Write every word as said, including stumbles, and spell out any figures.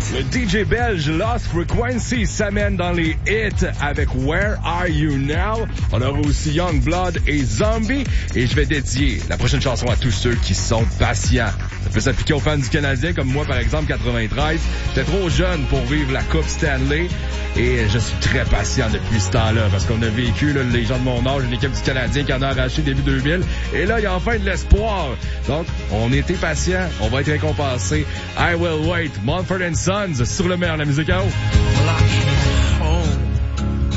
Le D J belge Lost Frequency s'amène dans les hits avec Where Are You Now. On aura aussi Youngblood et Zombie. Et je vais dédier la prochaine chanson à tous ceux qui sont patients. Ça peut s'appliquer aux fans du Canadien comme moi, par exemple, quatre-vingt-treize. J'étais trop jeune pour vivre la Coupe Stanley. Et je suis très patient depuis ce temps-là parce qu'on a vécu, là, les gens de mon âge, une équipe du Canadien qui en a arraché début deux mille. Et là, il y a enfin de l'espoir. Donc, on était patient. On va être récompensé. I Will Wait, Mumford and Sons, sur le meilleur de la musique à eau.